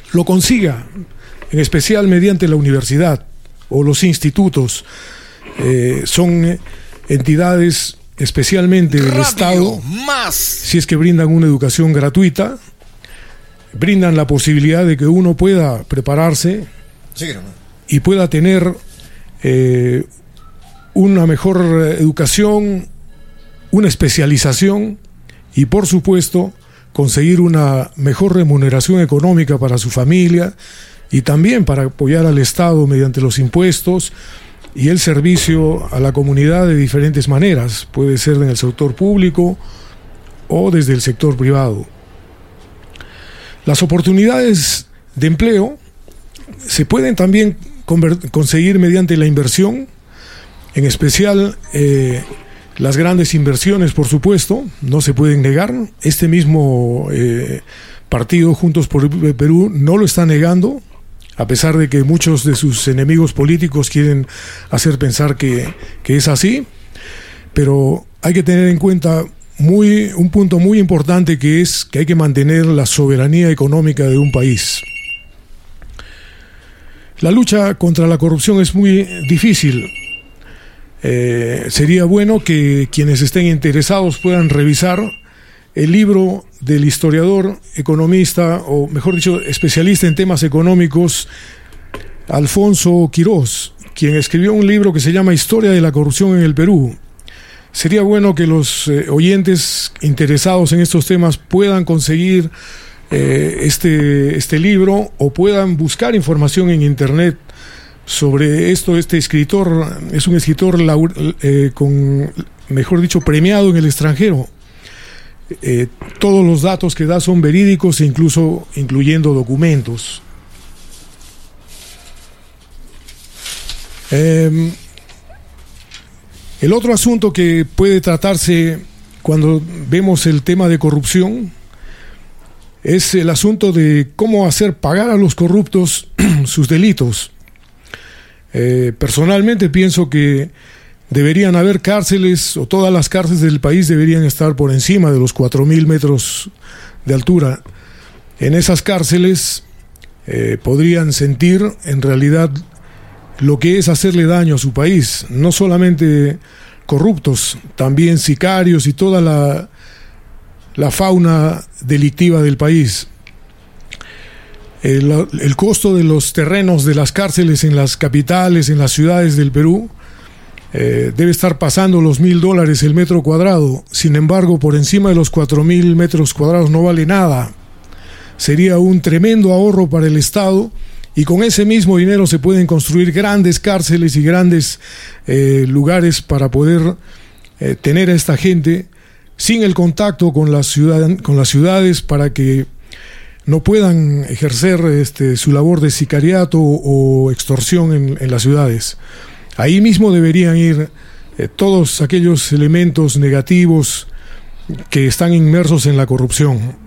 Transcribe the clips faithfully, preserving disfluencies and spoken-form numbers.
lo consiga, en especial mediante la universidad o los institutos. Eh, son entidades especialmente del Radio Estado, más. si es que brindan una educación gratuita, brindan la posibilidad de que uno pueda prepararse Sí, no. y pueda tener eh, una mejor educación, una especialización y, por supuesto, conseguir una mejor remuneración económica para su familia y también para apoyar al Estado mediante los impuestos y el servicio a la comunidad de diferentes maneras. Puede ser en el sector público o desde el sector privado. Las oportunidades de empleo se pueden también conseguir mediante la inversión, en especial eh, las grandes inversiones, por supuesto, no se pueden negar. Este mismo eh, partido, Juntos por el Perú, no lo está negando, a pesar de que muchos de sus enemigos políticos quieren hacer pensar que, que es así. Pero hay que tener en cuenta muy, un punto muy importante, que es que hay que mantener la soberanía económica de un país. La lucha contra la corrupción es muy difícil. Eh, sería bueno que quienes estén interesados puedan revisar el libro del historiador, economista, o mejor dicho, especialista en temas económicos, Alfonso Quirós, quien escribió un libro que se llama Historia de la corrupción en el Perú. Sería bueno que los eh, oyentes interesados en estos temas puedan conseguir eh, este, este libro o puedan buscar información en internet sobre esto. Este escritor es un escritor laur, eh, con, mejor dicho, premiado en el extranjero. Eh, todos los datos que da son verídicos, e incluso incluyendo documentos. Eh, el otro asunto que puede tratarse cuando vemos el tema de corrupción es el asunto de cómo hacer pagar a los corruptos sus delitos. Eh, personalmente pienso que deberían haber cárceles, o todas las cárceles del país deberían estar por encima de los cuatro mil metros de altura. En esas cárceles eh, podrían sentir en realidad lo que es hacerle daño a su país. No solamente corruptos, también sicarios y toda la, la fauna delictiva del país. El, el costo de los terrenos de las cárceles en las capitales, en las ciudades del Perú, eh, debe estar pasando los mil dólares el metro cuadrado. Sin embargo, por encima de los cuatro mil metros cuadrados no vale nada. Sería un tremendo ahorro para el Estado, y con ese mismo dinero se pueden construir grandes cárceles y grandes eh, lugares para poder eh, tener a esta gente sin el contacto con las, ciudad, con las ciudades, para que no puedan ejercer este, su labor de sicariato o extorsión en, en las ciudades. Ahí mismo deberían ir eh, todos aquellos elementos negativos que están inmersos en la corrupción.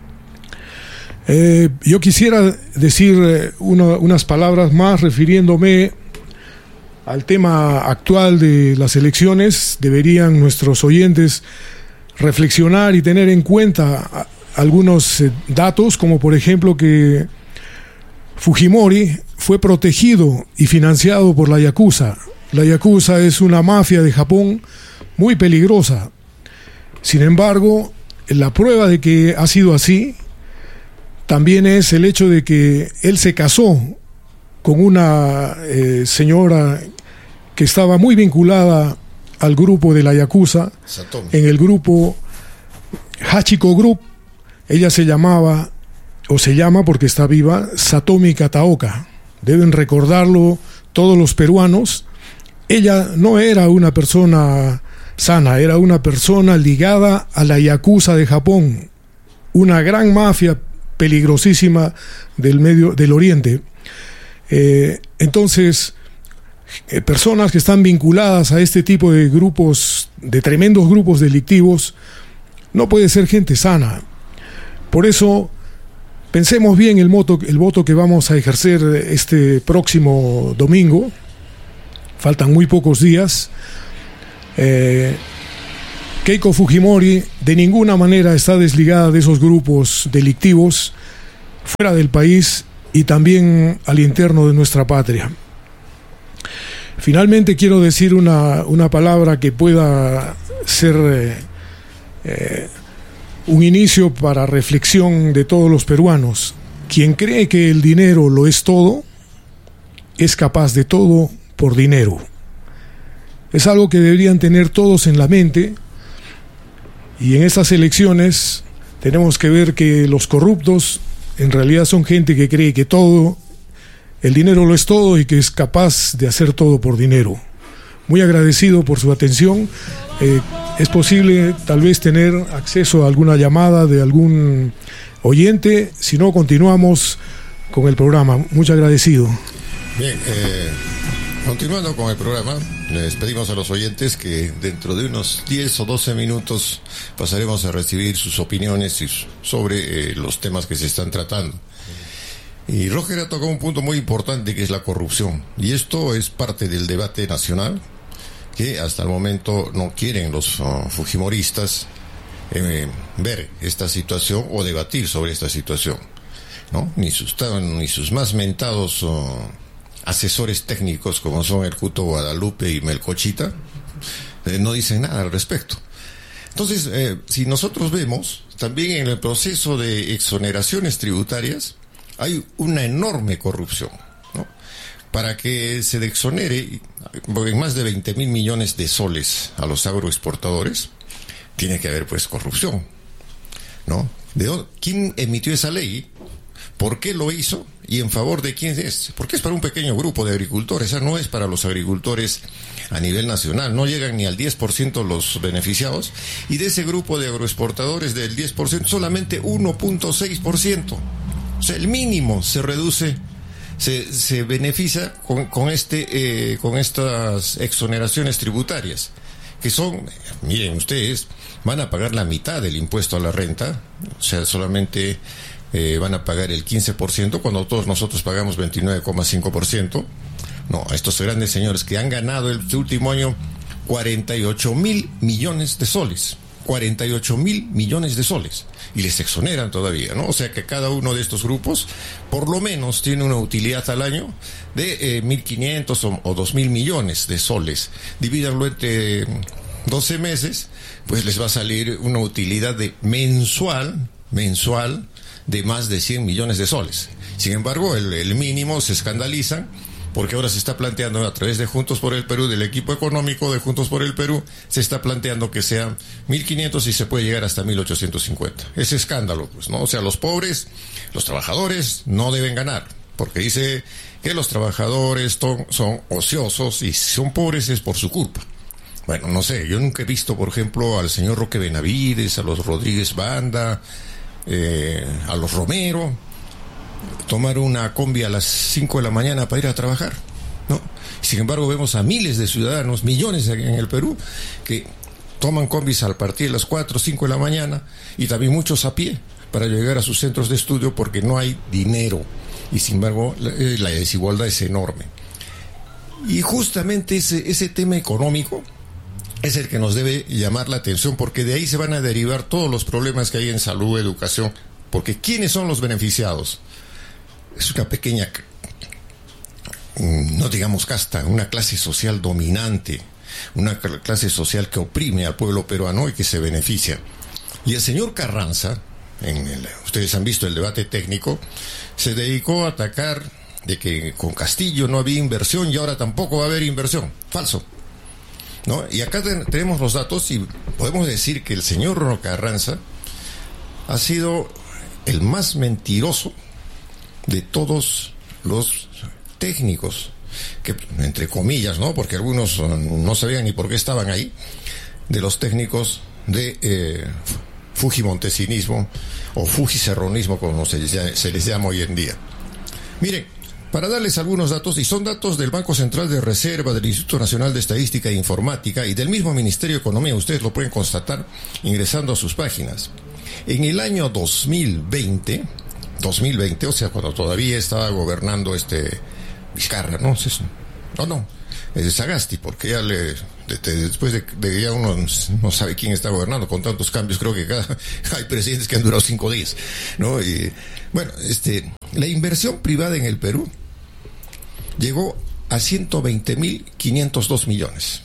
Eh, yo quisiera decir eh, una, unas palabras más refiriéndome al tema actual de las elecciones. Deberían nuestros oyentes reflexionar y tener en cuenta algunos eh, datos, como por ejemplo que Fujimori fue protegido y financiado por la Yakuza. La Yakuza es una mafia de Japón muy peligrosa. Sin embargo, la prueba de que ha sido así también es el hecho de que él se casó con una eh, señora que estaba muy vinculada al grupo de la Yakuza, Satomi. En el grupo Hachiko Group. Ella se llamaba, o se llama porque está viva, Satomi Kataoka. Deben recordarlo todos los peruanos. Ella no era una persona sana, era una persona ligada a la Yakuza de Japón, una gran mafia peligrosísima del medio del Oriente. Eh, entonces, eh, personas que están vinculadas a este tipo de grupos, de tremendos grupos delictivos, no puede ser gente sana. Por eso, pensemos bien el voto, el voto que vamos a ejercer este próximo domingo. Faltan muy pocos días. Eh, Keiko Fujimori de ninguna manera está desligada de esos grupos delictivos. fuera del país y también al interno de nuestra patria. Finalmente quiero decir una, una palabra que pueda ser eh, eh, un inicio para reflexión de todos los peruanos. Quien cree que el dinero lo es todo, es capaz de todo por dinero. Es algo que deberían tener todos en la mente, y en estas elecciones tenemos que ver que los corruptos en realidad son gente que cree que todo, el dinero lo es todo y que es capaz de hacer todo por dinero. Muy agradecido por su atención. Eh, es posible tal vez tener acceso a alguna llamada de algún oyente, si no continuamos con el programa. Muy agradecido. Bien, eh, continuando con el programa, les pedimos a los oyentes que dentro de unos diez o doce minutos pasaremos a recibir sus opiniones sobre eh, los temas que se están tratando. Y Roger ha tocado un punto muy importante, que es la corrupción. Y esto es parte del debate nacional, que hasta el momento no quieren los uh, fujimoristas eh, ver esta situación o debatir sobre esta situación, ¿no? Ni sus, ni sus más mentados uh, asesores técnicos, como son el Cuto Guadalupe y Melcochita, eh, no dicen nada al respecto. Entonces, eh, si nosotros vemos, también en el proceso de exoneraciones tributarias, hay una enorme corrupción, ¿no? Para que se exonere en más de veinte mil millones de soles a los agroexportadores, tiene que haber pues corrupción, ¿no? ¿De dónde, quién emitió esa ley? ¿Por qué lo hizo? ¿Y en favor de quién es? Porque es para un pequeño grupo de agricultores, esa no es para los agricultores a nivel nacional, no llegan ni al diez por ciento los beneficiados, y de ese grupo de agroexportadores del diez por ciento, solamente uno punto seis por ciento. O sea, el mínimo se reduce, se, se beneficia con, con, este, eh, con estas exoneraciones tributarias, que son, miren ustedes, van a pagar la mitad del impuesto a la renta, o sea, solamente eh, van a pagar el quince por ciento, cuando todos nosotros pagamos veintinueve coma cinco por ciento. No, a estos grandes señores que han ganado el último año cuarenta y ocho mil millones de soles. cuarenta y ocho mil millones de soles, y les exoneran todavía, ¿no? O sea que cada uno de estos grupos por lo menos tiene una utilidad al año de eh, mil quinientos o, o dos mil millones de soles. Divídanlo entre doce meses, pues les va a salir una utilidad de mensual, mensual de más de cien millones de soles. Sin embargo, el, el mínimo se escandalizan, porque ahora se está planteando a través de Juntos por el Perú, del equipo económico de Juntos por el Perú, se está planteando que sean mil quinientos y se puede llegar hasta mil ochocientos cincuenta. Ese escándalo, pues, ¿no? O sea, los pobres, los trabajadores no deben ganar, porque dice que los trabajadores to- son ociosos y si son pobres es por su culpa. Bueno, no sé, yo nunca he visto, por ejemplo, al señor Roque Benavides, a los Rodríguez Banda, eh, a los Romero, tomar una combi a las cinco de la mañana para ir a trabajar, ¿no? Sin embargo, vemos a miles de ciudadanos, millones en el Perú, que toman combis al partir de las cuatro o cinco de la mañana, y también muchos a pie para llegar a sus centros de estudio, porque no hay dinero, y sin embargo la, la desigualdad es enorme. Y justamente ese, ese tema económico es el que nos debe llamar la atención, porque de ahí se van a derivar todos los problemas que hay en salud, educación, porque ¿quiénes son los beneficiados? Es una pequeña, no digamos casta, una clase social dominante, una clase social que oprime al pueblo peruano y que se beneficia. Y el señor Carranza, en el, ustedes han visto el debate técnico, se dedicó a atacar de que con Castillo no había inversión y ahora tampoco va a haber inversión. Falso, ¿no? Y acá ten, tenemos los datos y podemos decir que el señor Carranza ha sido el más mentiroso de todos los técnicos, que entre comillas, ¿no? Porque algunos no sabían ni por qué estaban ahí, de los técnicos de eh, fujimontesinismo o fujicerronismo, como se les, llama, se les llama hoy en día. Miren, para darles algunos datos, y son datos del Banco Central de Reserva, del Instituto Nacional de Estadística e Informática y del mismo Ministerio de Economía, ustedes lo pueden constatar ingresando a sus páginas. En el año dos mil veinte, dos mil veinte, o sea, cuando todavía estaba gobernando este Vizcarra, ¿no? No, no. eh, Sagasti, porque ya le, de, de, después de, de ya uno no sabe quién está gobernando con tantos cambios, creo que cada, hay presidentes que han durado cinco días, ¿no? Y, bueno, este, la inversión privada en el Perú llegó a ciento veinte mil quinientos dos millones.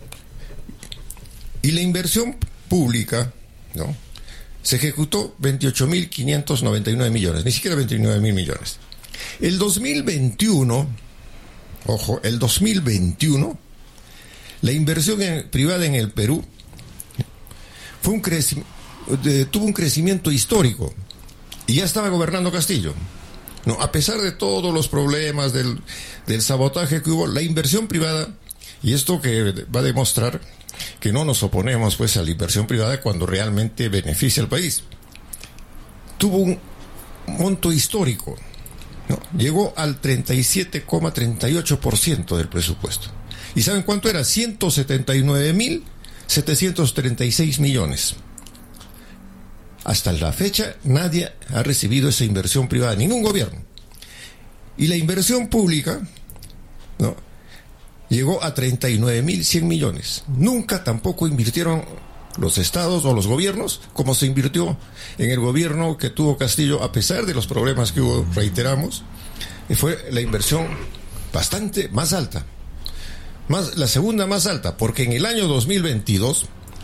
Y la inversión pública, ¿no?, se ejecutó veintiocho mil quinientos noventa y nueve millones, ni siquiera veintinueve mil millones. El dos mil veintiuno, ojo, el dos mil veintiuno, la inversión en, privada en el Perú fue un creci- de, tuvo un crecimiento histórico y ya estaba gobernando Castillo. No, a pesar de todos los problemas del, del sabotaje que hubo, la inversión privada, y esto que va a demostrar que no nos oponemos pues a la inversión privada cuando realmente beneficia al país, tuvo un monto histórico, ¿no? Llegó al treinta y siete coma treinta y ocho por ciento del presupuesto. ¿Y saben cuánto era? ciento setenta y nueve mil setecientos treinta y seis millones. Hasta la fecha nadie ha recibido esa inversión privada, ningún gobierno. Y la inversión pública, ¿no?, llegó a treinta y nueve mil cien millones. Nunca tampoco invirtieron los estados o los gobiernos como se invirtió en el gobierno que tuvo Castillo, a pesar de los problemas que hubo, reiteramos. Fue la inversión bastante más alta, más, la segunda más alta, porque en el año dos mil veintidós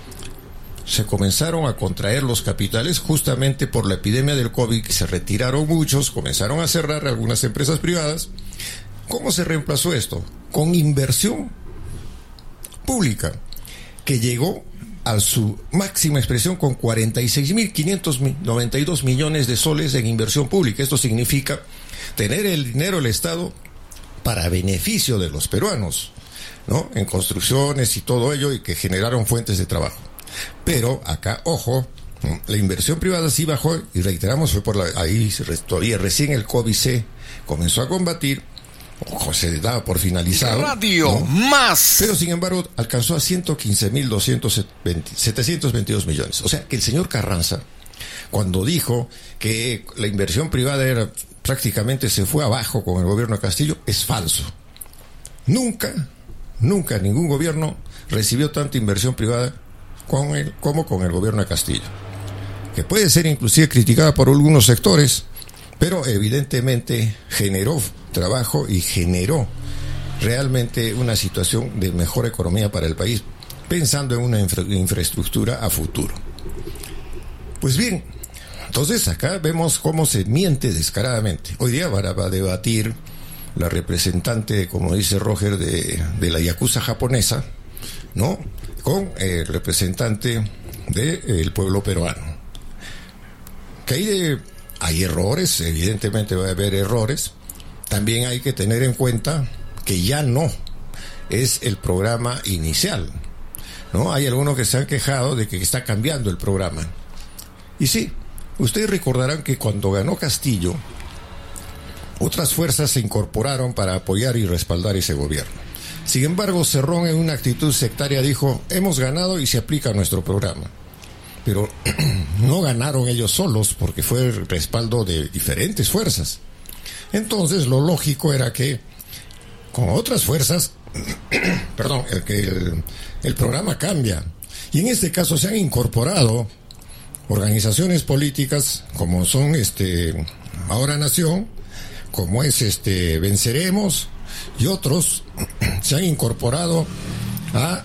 se comenzaron a contraer los capitales justamente por la epidemia del COVID, se retiraron muchos, comenzaron a cerrar algunas empresas privadas. ¿Cómo se reemplazó esto? Con inversión pública, que llegó a su máxima expresión con cuarenta y seis mil quinientos noventa y dos millones de soles en inversión pública. Esto significa tener el dinero del Estado para beneficio de los peruanos, ¿no?, en construcciones y todo ello, y que generaron fuentes de trabajo. Pero acá, ojo, la inversión privada sí bajó, y reiteramos, fue por la, ahí todavía recién el COVID se comenzó a combatir, ojo, se daba por finalizado. Radio, ¿no?, más. Pero sin embargo alcanzó a ciento quince mil setecientos veintidós millones. O sea que el señor Carranza, cuando dijo que la inversión privada era prácticamente se fue abajo con el gobierno de Castillo, es falso. Nunca, nunca ningún gobierno recibió tanta inversión privada con el, como con el gobierno de Castillo, que puede ser inclusive criticada por algunos sectores, pero evidentemente generó trabajo y generó realmente una situación de mejor economía para el país, pensando en una infra- infraestructura a futuro. Pues bien, entonces acá vemos cómo se miente descaradamente. Hoy día va a, va a debatir la representante, como dice Roger, de, de la yakuza japonesa, ¿no?, con el representante del pueblo peruano. Que hay, de, hay errores, evidentemente va a haber errores. También hay que tener en cuenta que ya no es el programa inicial, ¿no? Hay algunos que se han quejado de que está cambiando el programa. Y sí, ustedes recordarán que cuando ganó Castillo, otras fuerzas se incorporaron para apoyar y respaldar ese gobierno. Sin embargo, Cerrón, en una actitud sectaria, dijo: hemos ganado y se aplica nuestro programa. Pero no ganaron ellos solos, porque fue el respaldo de diferentes fuerzas. Entonces, lo lógico era que con otras fuerzas, perdón, el, que el, el programa cambia. Y en este caso se han incorporado organizaciones políticas como son este Ahora Nación, como es este Venceremos, y otros se han incorporado a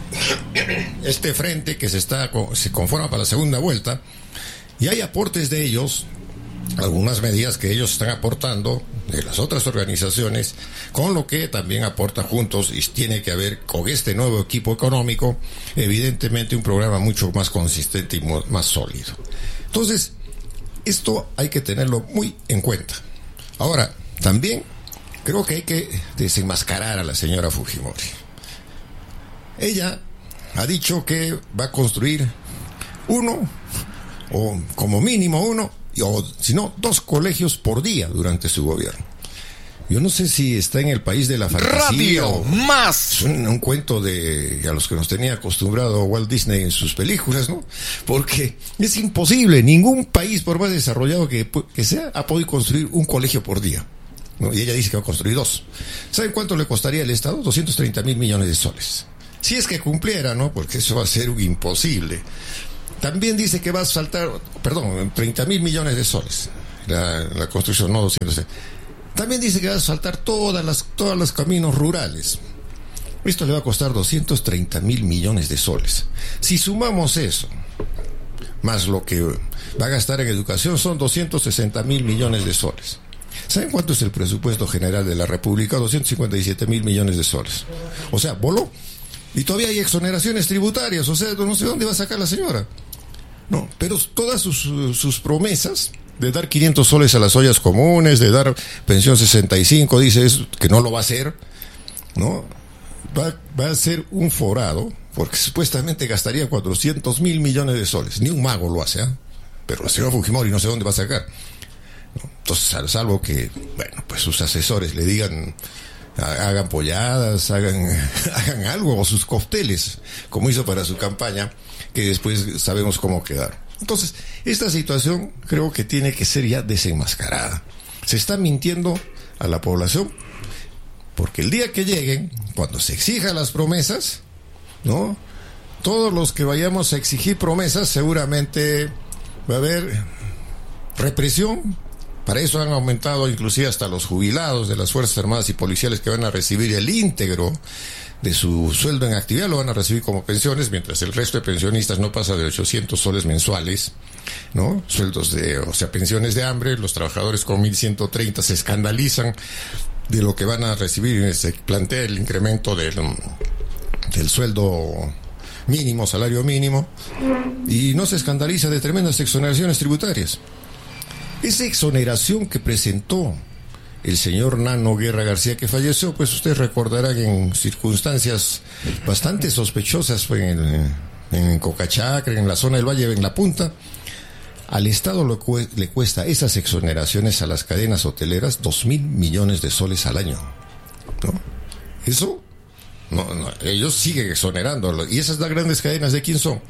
este frente que se está se conforma para la segunda vuelta, y hay aportes de ellos, algunas medidas que ellos están aportando de las otras organizaciones, con lo que también aporta Juntos, y tiene que haber con este nuevo equipo económico evidentemente un programa mucho más consistente y más sólido. Entonces, esto hay que tenerlo muy en cuenta. Ahora, también creo que hay que desenmascarar a la señora Fujimori. Ella ha dicho que va a construir uno, o como mínimo uno, o si no, dos colegios por día durante su gobierno. Yo no sé si está en el país de la fantasía. Radio más. Es un, un cuento de a los que nos tenía acostumbrado Walt Disney en sus películas, ¿no? Porque es imposible. Ningún país, por más desarrollado que, que sea, ha podido construir un colegio por día. ¿no? Y ella dice que va a construir dos. ¿Saben cuánto le costaría al Estado? doscientos treinta mil millones de soles. Si es que cumpliera, ¿no? Porque eso va a ser imposible. También dice que va a saltar, perdón, treinta mil millones de soles. La, la construcción, no doscientos. También dice que va a saltar todas las, todos los caminos rurales. Esto le va a costar doscientos treinta mil millones de soles. Si sumamos eso, más lo que va a gastar en educación, son doscientos sesenta mil millones de soles. ¿Saben cuánto es el presupuesto general de la República? doscientos cincuenta y siete mil millones de soles. O sea, voló. Y todavía hay exoneraciones tributarias. O sea, no sé dónde va a sacar la señora. No, pero todas sus, sus promesas de dar quinientos soles a las ollas comunes, de dar pensión sesenta y cinco, dice eso, que no lo va a hacer, ¿no? Va, va a ser un forado, porque supuestamente gastaría cuatrocientos mil millones de soles. Ni un mago lo hace, ¿eh? Pero la señora Fujimori no sé dónde va a sacar. ¿No? Entonces, salvo que, bueno, pues sus asesores le digan, hagan polladas, hagan, hagan algo, o sus cócteles, como hizo para su campaña, que después sabemos cómo quedaron. Entonces, esta situación creo que tiene que ser ya desenmascarada. Se está mintiendo a la población, porque el día que lleguen, cuando se exijan las promesas, ¿no? Todos los que vayamos a exigir promesas, seguramente va a haber represión. Para eso han aumentado inclusive hasta los jubilados de las Fuerzas Armadas y Policiales, que van a recibir el íntegro de su sueldo en actividad, lo van a recibir como pensiones, mientras el resto de pensionistas no pasa de ochocientos soles mensuales, ¿no? Sueldos de, o sea, pensiones de hambre. Los trabajadores con mil ciento treinta se escandalizan de lo que van a recibir. Se plantea el incremento del, del sueldo mínimo, salario mínimo, y no se escandaliza de tremendas exoneraciones tributarias. Esa exoneración que presentó el señor Nano Guerra García, que falleció, pues ustedes recordarán en circunstancias bastante sospechosas, fue en, en Cocachacra, en la zona del Valle, en La Punta. Al Estado lo cu- le cuesta esas exoneraciones a las cadenas hoteleras dos mil millones de soles al año, ¿no? Eso, no, no, ellos siguen exonerando. Y esas las grandes cadenas, ¿de quién son?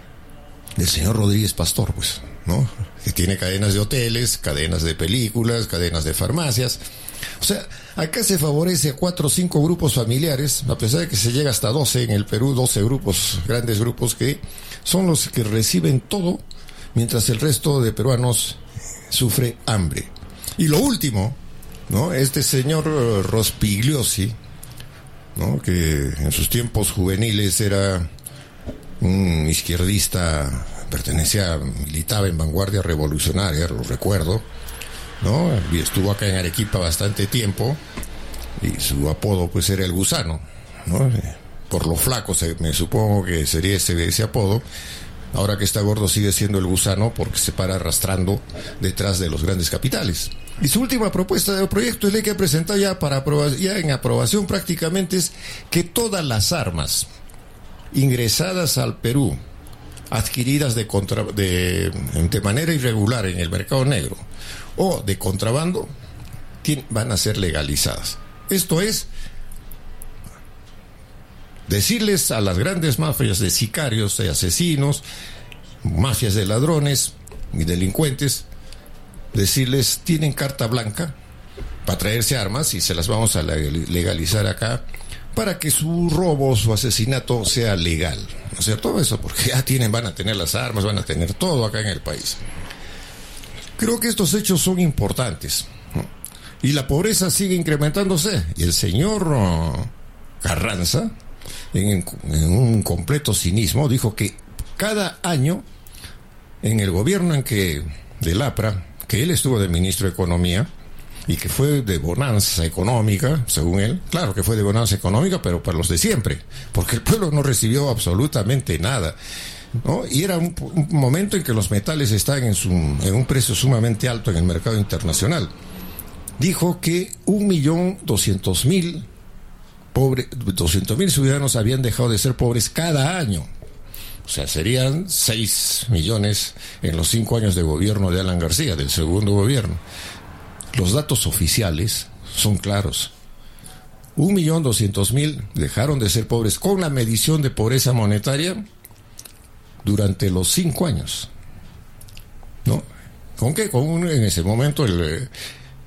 Del señor Rodríguez Pastor, pues, ¿no? Que tiene cadenas de hoteles, cadenas de películas, cadenas de farmacias. O sea, acá se favorece a cuatro o cinco grupos familiares, a pesar de que se llega hasta doce en el Perú, doce grupos, grandes grupos, que son los que reciben todo, mientras el resto de peruanos sufre hambre. Y lo último, ¿no? Este señor Rospigliosi, ¿no? Que en sus tiempos juveniles era un izquierdista, pertenecía, militaba en Vanguardia Revolucionaria, lo recuerdo, ¿no? Y estuvo acá en Arequipa bastante tiempo, y su apodo pues era el Gusano, ¿no? Por lo flaco se, me supongo que sería ese, ese apodo. Ahora que está gordo sigue siendo el Gusano, porque se para arrastrando detrás de los grandes capitales. Y su última propuesta de proyecto de ley que ha presentado ya, para aprobación, ya en aprobación prácticamente, es que todas las armas ingresadas al Perú, adquiridas de, contra, de, de manera irregular en el mercado negro o de contrabando, tiene, van a ser legalizadas. Esto es decirles a las grandes mafias de sicarios, de asesinos, mafias de ladrones y delincuentes, decirles, tienen carta blanca para traerse armas y se las vamos a legalizar acá, para que su robo, su asesinato sea legal, ¿no es cierto? Eso, porque ya tienen, van a tener las armas, van a tener todo acá en el país. Creo que estos hechos son importantes, ¿no? Y la pobreza sigue incrementándose. Y el señor uh, Carranza, en, en un completo cinismo, dijo que cada año, en el gobierno en que, del APRA, que él estuvo de ministro de Economía, y que fue de bonanza económica, según él, claro que fue de bonanza económica, pero para los de siempre, porque el pueblo no recibió absolutamente nada, ¿no? Y era un, un momento en que los metales estaban en, su, en un precio sumamente alto en el mercado internacional. Dijo que un millón doscientos mil pobre, doscientos mil ciudadanos habían dejado de ser pobres cada año. O sea, serían seis millones en los cinco años de gobierno de Alan García, del segundo gobierno. Los datos oficiales son claros. Un millón doscientos mil dejaron de ser pobres con la medición de pobreza monetaria durante los cinco años, ¿no? ¿Con qué? Con un, en ese momento el,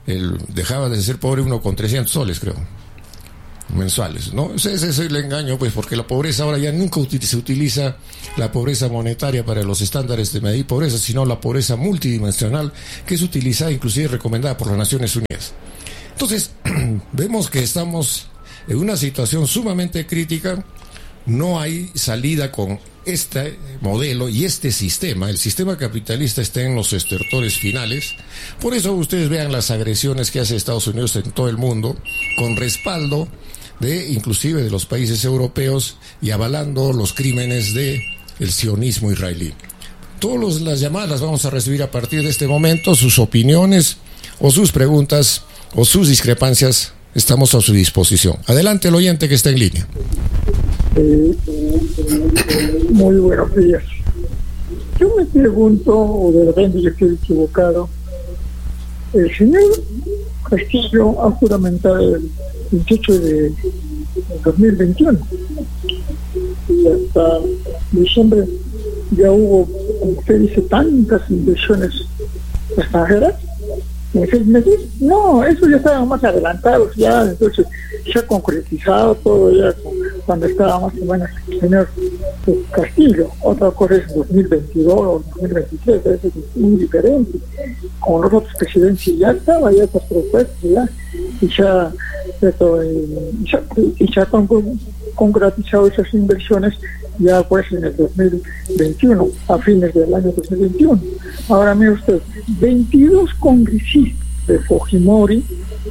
el, dejaba de ser pobre uno con trescientos soles, creo, mensuales, ¿no? Ese, ese es el engaño, pues, porque la pobreza ahora ya nunca util- se utiliza la pobreza monetaria para los estándares de medir pobreza, sino la pobreza multidimensional, que es utilizada, inclusive recomendada por las Naciones Unidas. Entonces, vemos que estamos en una situación sumamente crítica. No hay salida con este modelo y este sistema. El sistema capitalista está en los estertores finales. Por eso ustedes vean las agresiones que hace Estados Unidos en todo el mundo, con respaldo de inclusive de los países europeos y avalando los crímenes de el sionismo israelí. Todas las llamadas las vamos a recibir a partir de este momento. Sus opiniones o sus preguntas o sus discrepancias estamos a su disposición. Adelante el oyente que está en línea. Eh, muy buenos días. Yo me pregunto, o de repente yo estoy equivocado, el señor Castillo ha juramentado el veintiocho de dos mil veintiuno y hasta diciembre ya hubo, como usted dice, tantas inversiones extranjeras en seis meses. No, eso ya estaban más adelantados, ya entonces se ha concretizado todo ya cuando estaba más o menos el señor Castillo. Otra cosa es dos mil veintidós o dos mil veintitrés, es muy diferente. Con los otros presidentes ya estaba ya estas propuestas ya y ya esto, y ya, y ya con, concretizado esas inversiones ya pues en el dos mil veintiuno, a fines del año dos mil veintiuno. Ahora mire usted, veintidós congresistas de Fujimori,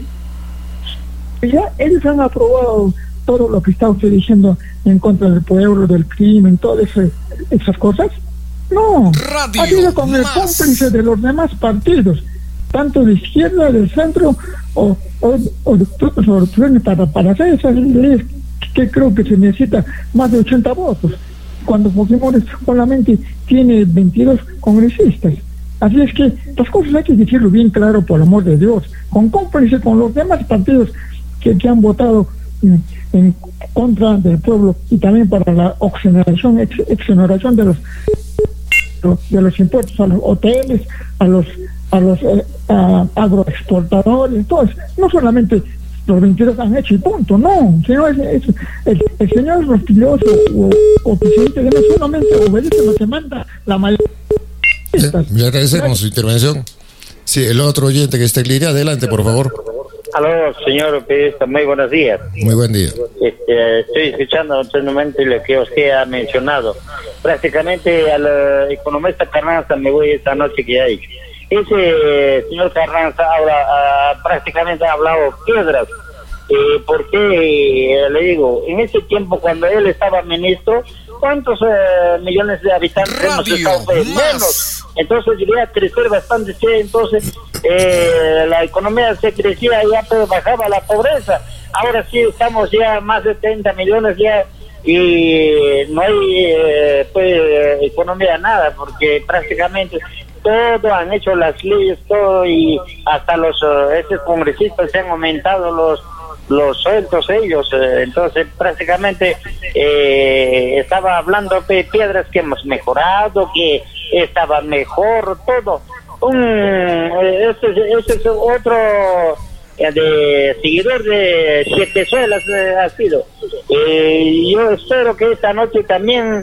ya ellos han aprobado todo lo que está usted diciendo en contra del pueblo, del crimen, todas ese, esas cosas. No, Radio ha sido con el Más. cómplice de los demás partidos, tanto de izquierda, del centro, o, o, o, o para, para hacer esas leyes que creo que se necesita más de ochenta votos, cuando Fujimori solamente tiene veintidós congresistas. Así es que las cosas hay que decirlo bien claro, por el amor de Dios, con cómplice con los demás partidos que, que han votado en, en contra del pueblo, y también para la exoneración, ex, exoneración de los de los impuestos a los hoteles, a los a los eh, a agroexportadores, todo eso. No solamente los veintidós han hecho y punto, no, sino es, es, el, el señor Rostilloso o, o presidente de no solamente obedece lo que manda la mayoría. Le agradecemos su intervención. Sí, el otro oyente que está en línea, adelante, por favor. Aló, señor periodista, muy buenos días. Muy buen día. Este, estoy escuchando atentamente lo que usted ha mencionado. Prácticamente al economista Carranza me voy esta noche que ha dicho. Ese señor Carranza habla, uh, prácticamente ha hablado piedras. Eh, porque, eh, le digo, en ese tiempo cuando él estaba ministro, ¿cuántos eh, millones de habitantes hemos estado? Pues, menos. Entonces debería crecer bastante, sí, entonces eh, la economía se crecía, ya pues, bajaba la pobreza. Ahora sí estamos ya más de treinta millones ya y no hay eh, pues, economía nada, porque prácticamente todo han hecho las leyes, todo, y hasta los uh, estos congresistas se han aumentado los los sueldos ellos, eh, entonces prácticamente eh, estaba hablando de piedras que hemos mejorado, que estaba mejor todo. Un este, este es otro eh, de seguidor de Siete Suelas eh, ha sido. Eh, yo espero que esta noche también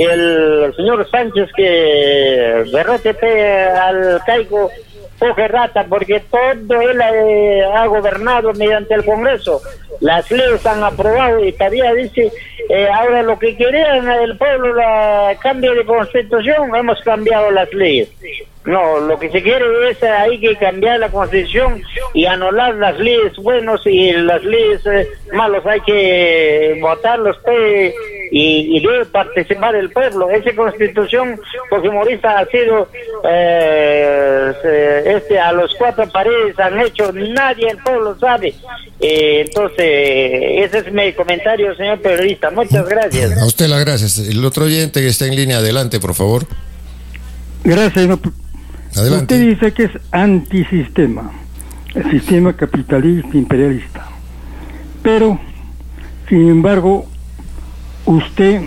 el señor Sánchez, que derrote al caigo, coge rata, porque todo él eh, ha gobernado mediante el Congreso. Las leyes han aprobado y todavía dice, eh, ahora lo que querían el pueblo, la cambio de constitución, hemos cambiado las leyes. No, lo que se quiere es eh, hay que cambiar la constitución y anular las leyes buenos y las leyes eh, malos hay que votarlos pues, y, y debe participar el pueblo. Esa constitución fujimorista ha sido eh, este a los cuatro paredes han hecho, nadie el pueblo sabe. Eh, entonces ese es mi comentario, señor periodista. Muchas gracias. A usted las gracias. El otro oyente que está en línea, adelante, por favor. Gracias. No, adelante. usted dice que es antisistema, el sistema capitalista imperialista, pero sin embargo usted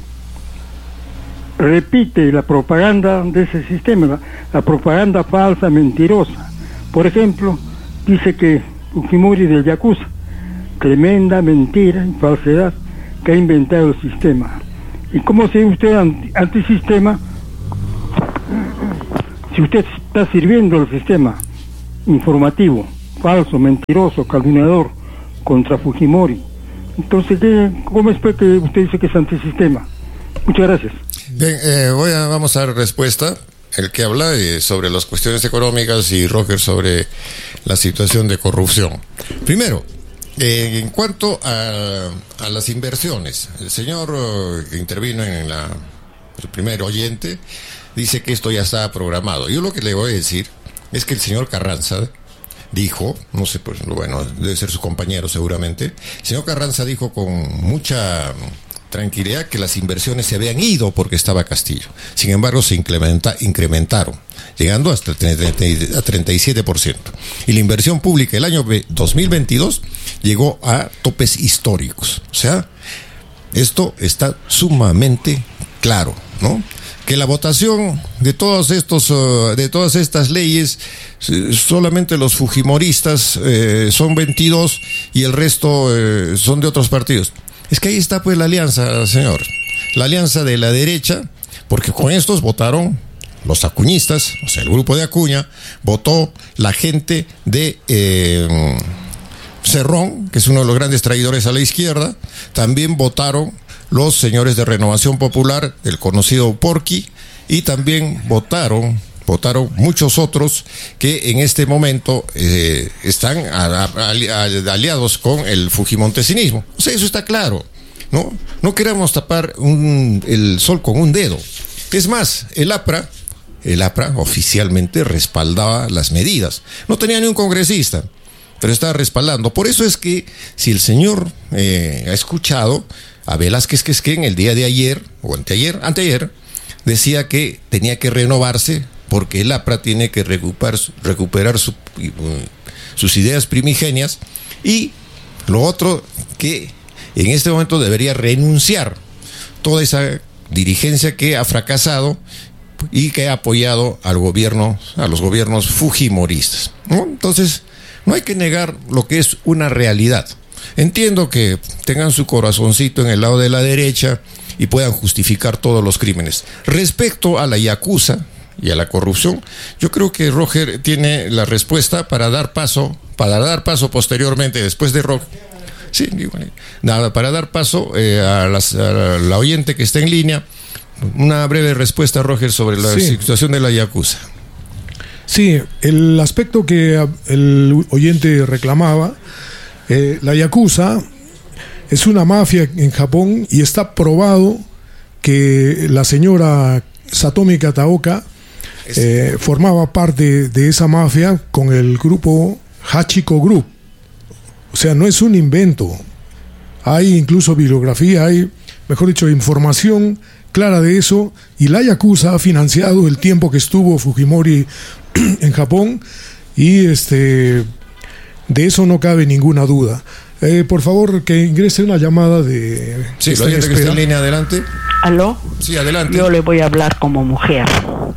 repite la propaganda de ese sistema, la, la propaganda falsa, mentirosa. Por ejemplo, dice que Fujimori del Yakuza, tremenda mentira y falsedad que ha inventado el sistema. ¿Y cómo se ve usted anti, antisistema si usted está sirviendo al sistema informativo, falso, mentiroso, calumniador contra Fujimori? Entonces, ¿qué, ¿cómo es que usted dice que es antisistema? Muchas gracias. Bien, eh, voy a, vamos a dar respuesta. El que habla eh, sobre las cuestiones económicas y Roger sobre la situación de corrupción. Primero, eh, en cuanto a, a las inversiones, el señor uh, que intervino en la, el primer oyente dice que esto ya estaba programado. Yo lo que le voy a decir es que el señor Carranza dijo, no sé, pues bueno, debe ser su compañero seguramente, el señor Carranza dijo con mucha tranquilidad que las inversiones se habían ido porque estaba Castillo. Sin embargo, se incrementa, incrementaron, llegando hasta a treinta y siete por ciento. Y la inversión pública el año dos mil veintidós llegó a topes históricos. O sea, esto está sumamente claro, ¿no? Que la votación de todos estos, uh, de todas estas leyes, solamente los fujimoristas eh, son veintidós y el resto eh, son de otros partidos. Es que ahí está pues la alianza, señor. La alianza de la derecha, porque con estos votaron los acuñistas, o sea, el grupo de Acuña, votó la gente de eh, Cerrón, que es uno de los grandes traidores a la izquierda, también votaron los señores de Renovación Popular, el conocido Porqui, y también votaron, votaron muchos otros que en este momento eh, están a, a, a, aliados con el fujimontesinismo. O sea, eso está claro, ¿no? No queremos tapar un, el sol con un dedo. Es más, el APRA, el APRA oficialmente respaldaba las medidas. No tenía ni un congresista, pero estaba respaldando. Por eso es que si el señor eh, ha escuchado a Velázquez Quesquén el día de ayer, o anteayer, anteayer, decía que tenía que renovarse porque el APRA tiene que recuperar, recuperar su, sus ideas primigenias, y lo otro, que en este momento debería renunciar toda esa dirigencia que ha fracasado y que ha apoyado al gobierno, a los gobiernos fujimoristas, ¿no? Entonces, no hay que negar lo que es una realidad. Entiendo que tengan su corazoncito en el lado de la derecha y puedan justificar todos los crímenes. Respecto a la yakuza y a la corrupción, yo creo que Roger tiene la respuesta para dar paso, para dar paso posteriormente, después de Roger. Sí, igual. Nada, para dar paso eh, a, las, a la oyente que está en línea, una breve respuesta, Roger, sobre la sí. situación de la yakuza. Sí, el aspecto que el oyente reclamaba, eh, la yakuza es una mafia en Japón y está probado que la señora Satomi Kataoka eh, formaba parte de esa mafia con el grupo Hachiko Group. O sea, no es un invento. Hay incluso bibliografía, hay, mejor dicho, información clara de eso, y la yakuza ha financiado el tiempo que estuvo Fujimori en Japón, y este de eso no cabe ninguna duda. Eh, por favor, que ingrese una llamada de... Sí, la gente que está en línea, adelante. ¿Aló? Sí, adelante. Yo le voy a hablar como mujer.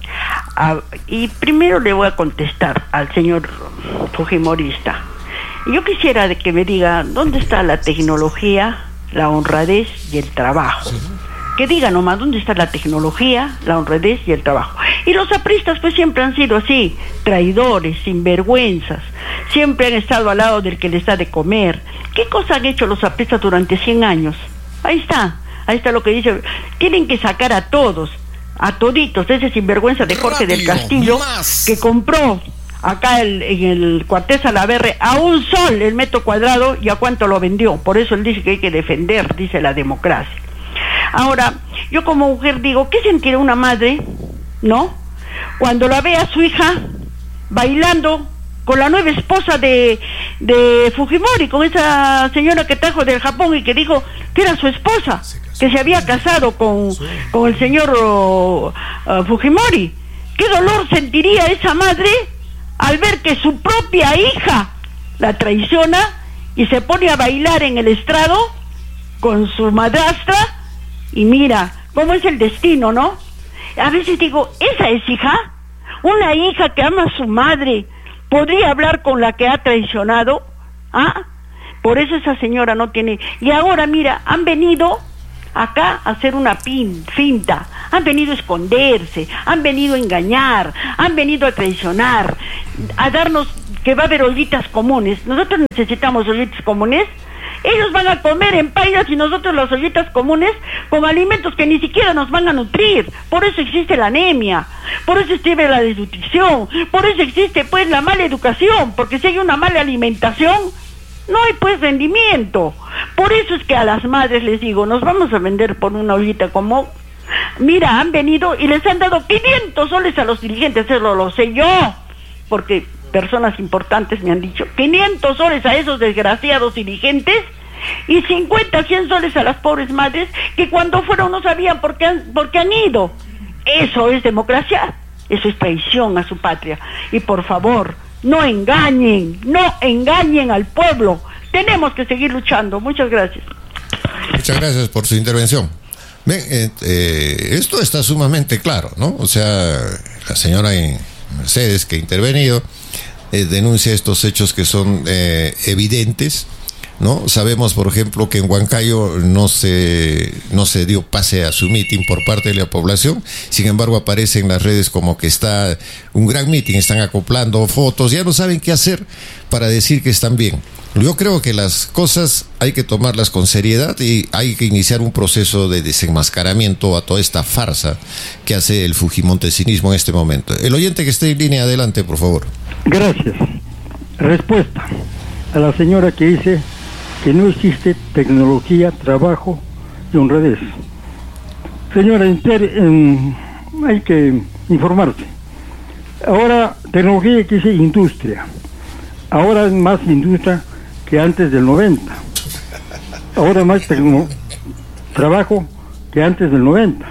Ah, y primero le voy a contestar al señor fujimorista. Yo quisiera de que me diga dónde está la tecnología, la honradez y el trabajo. Sí. Que diga nomás dónde está la tecnología, la honradez y el trabajo. Y los apristas pues siempre han sido así, traidores, sinvergüenzas, siempre han estado al lado del que les da de comer. ¿Qué cosa han hecho los apristas durante cien años? Ahí está, ahí está lo que dice. Tienen que sacar a todos, a toditos, ese sinvergüenza de Jorge del Castillo, que compró acá el, en el cuartel Salaverry a un sol el metro cuadrado, y a cuánto lo vendió. Por eso él dice que hay que defender, dice, la democracia. Ahora, yo como mujer digo, ¿qué sentirá una madre, no? Cuando la ve a su hija bailando con la nueva esposa de, de Fujimori, con esa señora que trajo del Japón y que dijo que era su esposa, que se había casado con, con el señor uh, uh, Fujimori. ¿Qué dolor sentiría esa madre al ver que su propia hija la traiciona y se pone a bailar en el estrado con su madrastra? Y mira cómo es el destino, ¿no? A veces digo, ¿esa es hija? Una hija que ama a su madre, ¿Podría hablar con la que ha traicionado? ¿Ah? Por eso esa señora no tiene... Y ahora, mira, han venido acá a hacer una pin, finta, han venido a esconderse, han venido a engañar, han venido a traicionar, a darnos que va a haber ollitas comunes. Nosotros necesitamos ollitas comunes. Ellos van a comer en pailas y nosotros las ollitas comunes con alimentos que ni siquiera nos van a nutrir. Por eso existe la anemia, por eso existe la desnutrición, por eso existe pues la mala educación, porque si hay una mala alimentación no hay pues rendimiento. Por eso es que a las madres les digo, nos vamos a vender por una ollita común. Mira, han venido y les han dado quinientos soles a los dirigentes, eso lo sé yo, porque personas importantes me han dicho, quinientos soles a esos desgraciados dirigentes y cincuenta, cien soles a las pobres madres que cuando fueron no sabían por qué han, por qué han ido. Eso es democracia, eso es traición a su patria. Y por favor, no engañen, no engañen al pueblo. Tenemos que seguir luchando. Muchas gracias. Muchas gracias por su intervención. Bien, eh, eh, esto está sumamente claro, ¿no? O sea, la señora Mercedes que ha intervenido eh, denuncia estos hechos que son eh, evidentes, ¿no? Sabemos, por ejemplo, que en Huancayo no se no se dio pase a su mitin por parte de la población. Sin embargo, aparece en las redes como que está un gran mitin, están acoplando fotos, ya no saben qué hacer para decir que están bien. Yo creo que las cosas hay que tomarlas con seriedad y hay que iniciar un proceso de desenmascaramiento a toda esta farsa que hace el fujimontesinismo en este momento. El oyente que esté en línea, adelante, por favor. Gracias. Respuesta a la señora que dice que no existe tecnología, trabajo y honradez. Señora, inter, eh, hay que informarse. Ahora, tecnología que dice industria. Ahora es más industria que antes del noventa. Ahora más tecno, trabajo que antes del noventa.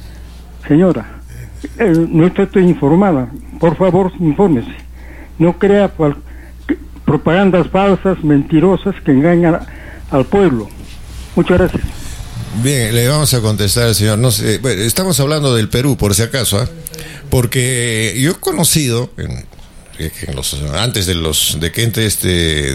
Señora, eh, no estoy informada. Por favor, infórmese. No crea cual, propagandas falsas, mentirosas que engañan a, al pueblo. Muchas gracias. Bien, le vamos a contestar al señor. No sé, bueno, estamos hablando del Perú, por si acaso, ¿eh? Porque yo he conocido, en, en los, antes de los de que entre este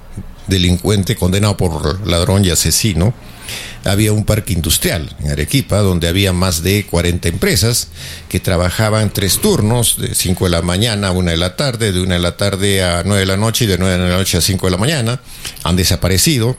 delincuente condenado por ladrón y asesino, había un parque industrial en Arequipa donde había más de cuarenta empresas que trabajaban tres turnos, de cinco de la mañana a una de la tarde, de una de la tarde a nueve de la noche y de nueve de la noche a cinco de la mañana. Han desaparecido.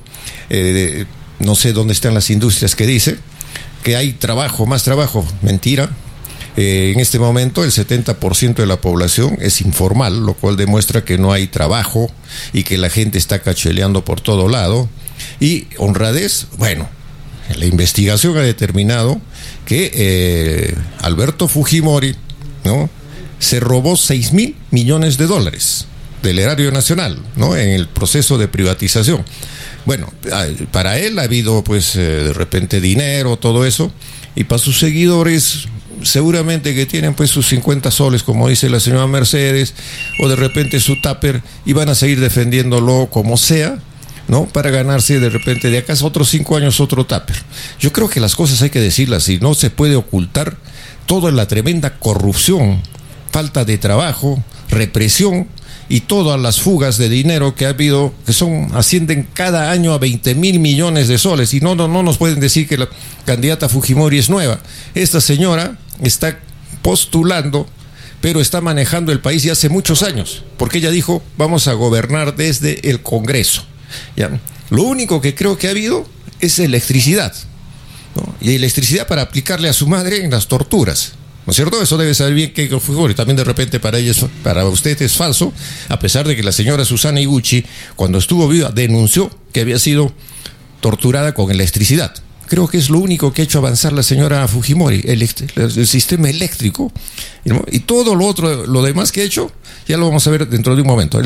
Eh, no sé dónde están las industrias que dice que hay trabajo, más trabajo. Mentira. Eh, en este momento el setenta por ciento de la población es informal, lo cual demuestra que no hay trabajo y que la gente está cachueleando por todo lado. Y honradez, bueno, la investigación ha determinado que eh, Alberto Fujimori, ¿no?, se robó seis mil millones de dólares del erario nacional, ¿no?, en el proceso de privatización. Bueno, para él ha habido pues eh, de repente dinero, todo eso, y para sus seguidores seguramente que tienen pues sus cincuenta soles, como dice la señora Mercedes, o de repente su tupper, y van a seguir defendiéndolo como sea, ¿no?, para ganarse de repente de acá a otros cinco años otro tupper. Yo creo que las cosas hay que decirlas y no se puede ocultar toda la tremenda corrupción, falta de trabajo, represión y todas las fugas de dinero que ha habido, que son ascienden cada año a veinte mil millones de soles. Y no, no, no nos pueden decir que la candidata Fujimori es nueva. Esta señora está postulando, pero está manejando el país ya hace muchos años, porque ella dijo, vamos a gobernar desde el Congreso. ¿Ya? Lo único que creo que ha habido es electricidad, ¿no? Y electricidad para aplicarle a su madre en las torturas, ¿no es cierto? Eso debe saber bien que Fujimori también de repente para ella, para usted es falso, a pesar de que la señora Susana Iguchi, cuando estuvo viva, denunció que había sido torturada con electricidad. Creo que es lo único que ha hecho avanzar la señora Fujimori, el, el sistema eléctrico, ¿no? Y todo lo otro, lo demás que ha hecho, ya lo vamos a ver dentro de un momento.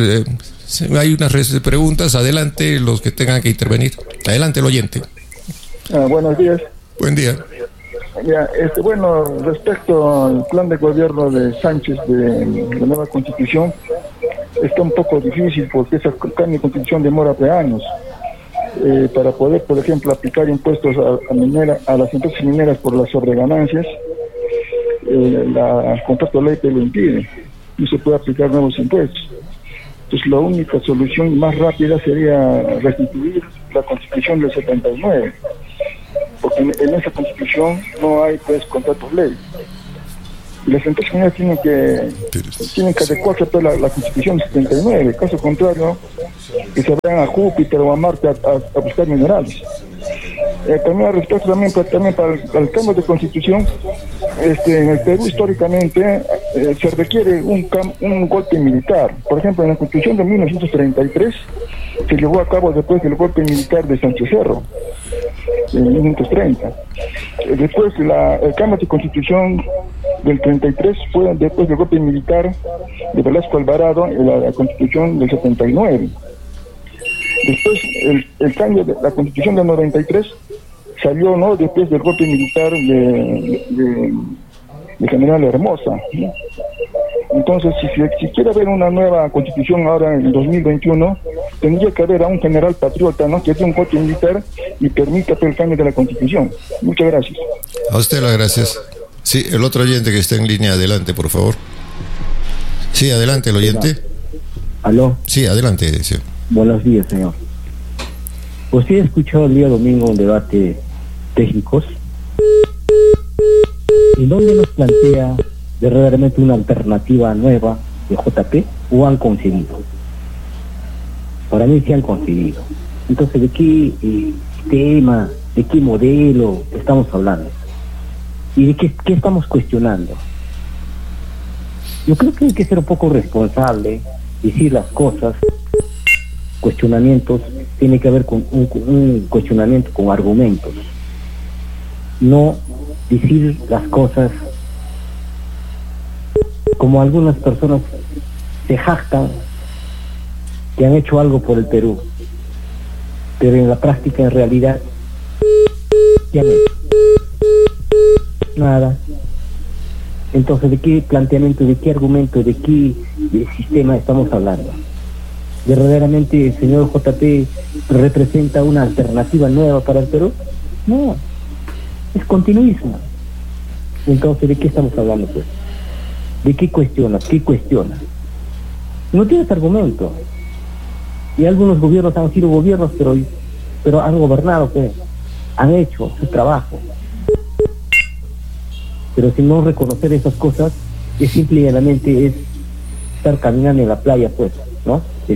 Hay unas preguntas, adelante los que tengan que intervenir. Adelante el oyente. Ah, buenos días. Buen día. Ya, este, bueno, respecto al plan de gobierno de Sánchez de la nueva constitución, está un poco difícil porque esa cambio de constitución demora de años. Eh, para poder, por ejemplo, aplicar impuestos a, a, minera, a las empresas mineras por las sobreganancias, eh, la, el contrato de ley te lo impide, no se puede aplicar nuevos impuestos. Entonces la única solución más rápida sería restituir la Constitución del setenta y nueve, porque en, en esa Constitución no hay pues contratos ley. Y las empresas mineras tienen que tienen que adecuarse a la, la Constitución del setenta y nueve, caso contrario que se vayan a Júpiter o a Marte a, a, a buscar minerales. Eh, también respecto también, para, también para el, para el cambio de Constitución, este, en el Perú históricamente eh, se requiere un, cam, un golpe militar. Por ejemplo, en la Constitución de mil novecientos treinta y tres se llevó a cabo después del golpe militar de Sánchez Cerro, en mil novecientos treinta. Eh, después la, el cambio de Constitución del treinta y tres fue después del golpe militar de Velasco Alvarado en la, la Constitución del setenta y nueve. Después el, el cambio de la Constitución del noventa y tres salió, ¿no?, después del golpe militar de, de, de General Hermosa, ¿no? Entonces, si, si quiere haber una nueva Constitución ahora en el dos mil veintiuno, tendría que haber a un general patriota, ¿no?, que dé un golpe militar y permita el cambio de la Constitución. Muchas gracias. A usted las gracias. Sí, el otro oyente que está en línea, adelante, por favor. Sí, adelante, el oyente. ¿Aló? Sí, adelante, sí. Buenos días, señor. ¿Usted ha escuchado el día domingo un debate técnicos? ¿Y dónde nos plantea verdaderamente una alternativa nueva de J P? ¿O han conseguido? Para mí sí han conseguido. Entonces, ¿de qué eh, tema, de qué modelo estamos hablando? ¿Y de qué, qué estamos cuestionando? Yo creo que hay que ser un poco responsable, decir las cosas. Cuestionamientos tiene que ver con un, un cuestionamiento con argumentos, no decir las cosas como algunas personas se jactan que han hecho algo por el Perú, pero en la práctica, en realidad, ¿qué han hecho? Nada. Entonces, ¿de qué planteamiento, de qué argumento, de qué de sistema estamos hablando? ¿Verdaderamente el señor J P representa una alternativa nueva para el Perú? No, es continuismo. Entonces, ¿de qué estamos hablando, pues? ¿De qué cuestionas? ¿Qué cuestionas? No tienes argumento. Y algunos gobiernos han sido gobiernos, pero, pero han gobernado, pues, han hecho su trabajo. Pero sin no reconocer esas cosas, es simple y llanamente es estar caminando en la playa, pues, ¿no?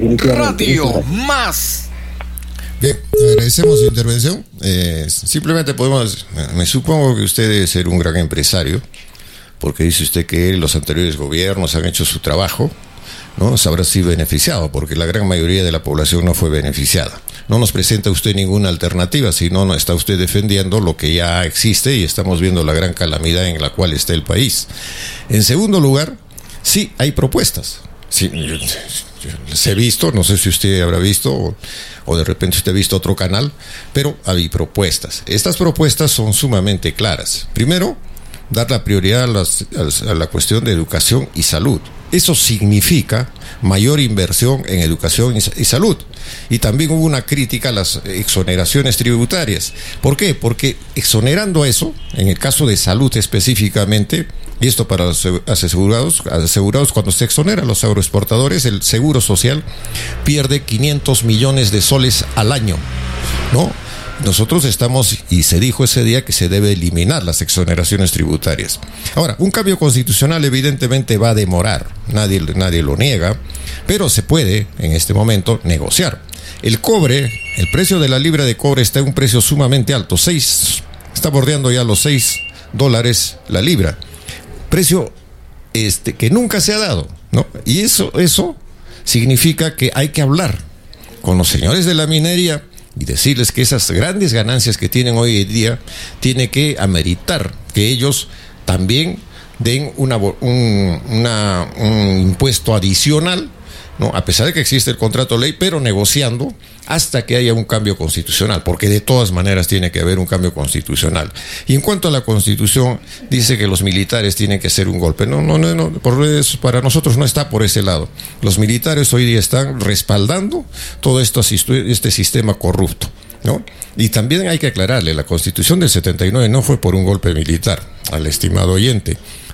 Radio Más. Bien, agradecemos su intervención. Eh, simplemente podemos, me supongo que usted debe ser un gran empresario, porque dice usted que los anteriores gobiernos han hecho su trabajo, ¿no? Se habrá sido beneficiado, porque la gran mayoría de la población no fue beneficiada. No nos presenta usted ninguna alternativa, sino no está usted defendiendo lo que ya existe y estamos viendo la gran calamidad en la cual está el país. En segundo lugar, sí hay propuestas. Sí, yo, yo les he visto, no sé si usted habrá visto o, o de repente usted ha visto otro canal, pero hay propuestas. Estas propuestas son sumamente claras. Primero, dar la prioridad a, las, a la cuestión de educación y salud. Eso significa mayor inversión en educación y salud. Y también hubo una crítica a las exoneraciones tributarias. ¿Por qué? Porque exonerando eso, en el caso de salud específicamente, y esto para los asegurados, asegurados cuando se exonera a los agroexportadores, el Seguro Social pierde quinientos millones de soles al año, ¿no? Nosotros estamos, y se dijo ese día que se debe eliminar las exoneraciones tributarias. Ahora, un cambio constitucional evidentemente va a demorar, nadie, nadie lo niega, pero se puede en este momento negociar. El cobre, el precio de la libra de cobre está en un precio sumamente alto, seis, está bordeando ya los seis dólares la libra, precio este, que nunca se ha dado, ¿no? Y eso, eso significa que hay que hablar con los señores de la minería y decirles que esas grandes ganancias que tienen hoy en día tiene que ameritar que ellos también den una, un, una, un impuesto adicional, ¿no? A pesar de que existe el contrato ley, pero negociando hasta que haya un cambio constitucional, porque de todas maneras tiene que haber un cambio constitucional. Y en cuanto a la Constitución, dice que los militares tienen que hacer un golpe. No, no, no, no, por eso, para nosotros no está por ese lado. Los militares hoy día están respaldando todo esto, este sistema corrupto, ¿no? Y también hay que aclararle, la Constitución del setenta y nueve no fue por un golpe militar, al estimado oyente.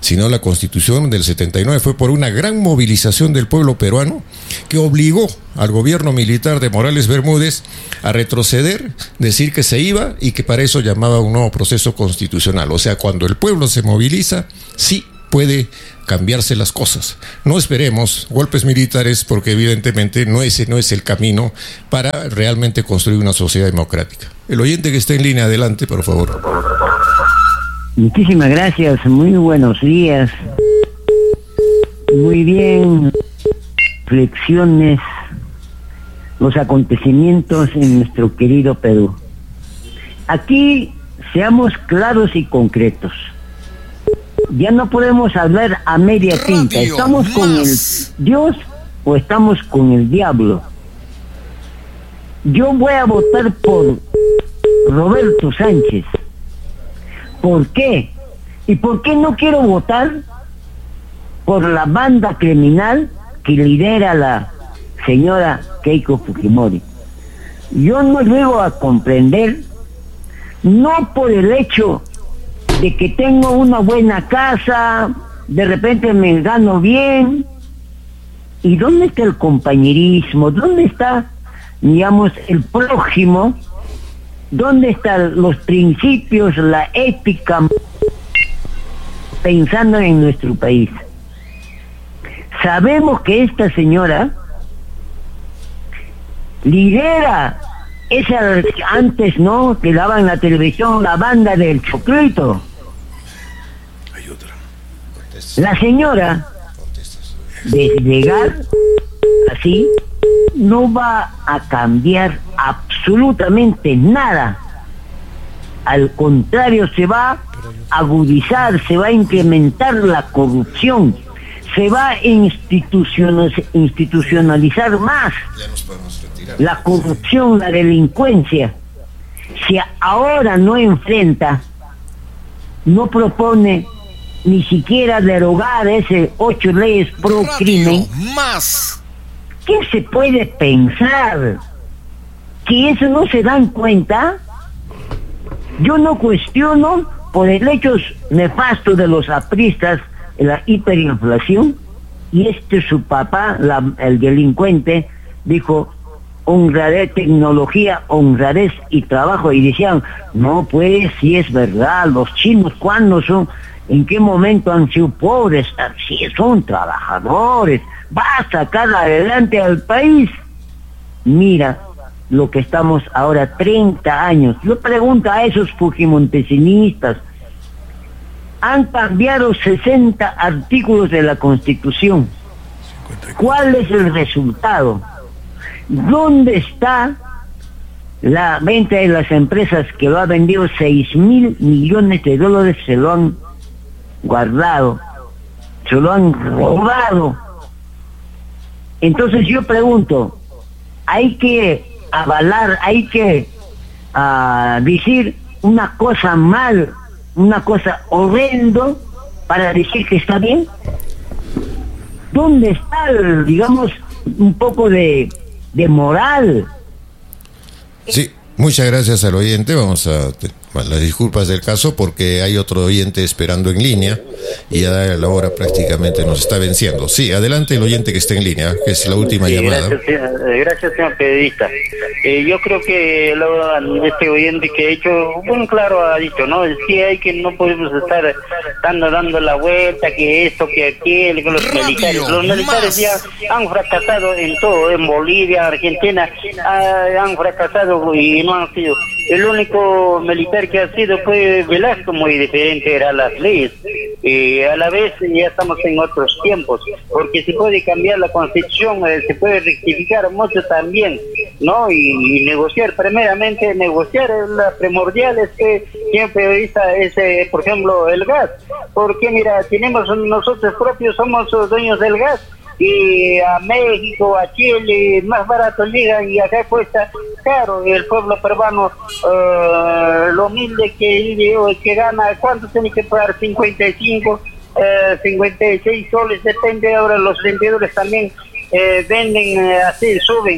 sino la Constitución del setenta y nueve fue por una gran movilización del pueblo peruano que obligó al gobierno militar de Morales Bermúdez a retroceder, decir que se iba y que para eso llamaba a un nuevo proceso constitucional. O sea, cuando el pueblo se moviliza, sí puede cambiarse las cosas. No esperemos golpes militares porque evidentemente no ese no es el camino para realmente construir una sociedad democrática. El oyente que está en línea, adelante, por favor. Muchísimas gracias, muy buenos días. Muy bien, reflexiones, los acontecimientos en nuestro querido Perú. Aquí seamos claros y concretos. Ya no podemos hablar a media tinta. ¿Estamos con el Dios o estamos con el diablo? Yo voy a votar por Roberto Sánchez. ¿Por qué? ¿Y por qué no quiero votar por la banda criminal que lidera la señora Keiko Fujimori? Yo no llego a comprender, no por el hecho de que tengo una buena casa, de repente me gano bien. ¿Y dónde está el compañerismo? ¿Dónde está, digamos, el prójimo? ¿Dónde están los principios, la ética, pensando en nuestro país? Sabemos que esta señora lidera esa, antes, ¿no?, que daba en la televisión la banda del Choclito. Hay otra. La señora, de llegar así, no va a cambiar absolutamente nada. Al contrario, se va a agudizar, se va a incrementar la corrupción, se va a institucionalizar más la corrupción, la delincuencia. Si ahora no enfrenta, no propone ni siquiera derogar ese ocho leyes pro crimen, más. ¿Qué se puede pensar? ¿Que eso no se dan cuenta? Yo no cuestiono por el hecho nefasto de los apristas, la hiperinflación, y este su papá, la, el delincuente, dijo: honradez, tecnología, honradez y trabajo. Y decían: no, pues, si es verdad, los chinos, ¿cuándo son? ¿En qué momento han sido pobres? Si son trabajadores, va a sacar adelante al país. Mira lo que estamos ahora, treinta años. Yo pregunto a esos fujimontesinistas, han cambiado sesenta artículos de la Constitución. ¿Cuál es el resultado? ¿Dónde está la venta de las empresas que lo ha vendido seis mil millones de dólares? Se lo han guardado, se lo han robado. Entonces yo pregunto, hay que avalar, hay que uh, decir una cosa mal, una cosa horrendo para decir que está bien. ¿Dónde está, el, digamos, un poco de, de moral? Sí, muchas gracias al oyente. Vamos a las disculpas del caso porque hay otro oyente esperando en línea y ya la hora prácticamente nos está venciendo. Sí, adelante el oyente que está en línea, que es la última sí, llamada. Gracias, gracias señor periodista. Eh, yo creo que lo, este oyente que ha hecho, bueno, claro, ha dicho, ¿no? Sí, hay que no podemos estar dando, dando la vuelta, que esto, que aquel, que los Radio militares. Los militares ya han fracasado en todo, en Bolivia, Argentina, ah, han fracasado y no han sido. El único militar que ha sido fue Velasco, muy diferente eran las leyes. Eh, a la vez ya estamos en otros tiempos, porque se puede cambiar la constitución, eh, se puede rectificar mucho también, ¿no? Y, y negociar, primeramente negociar, la primordial es que siempre es, eh, por ejemplo, el gas, porque mira, tenemos nosotros propios, somos dueños del gas, y a México, a Chile, más barato llegan y acá cuesta caro. El pueblo peruano, uh, lo humilde que, que gana, ¿cuánto tiene que pagar? cincuenta y cinco, eh, cincuenta y seis soles, depende. Ahora los vendedores también eh, venden, eh, así, suben.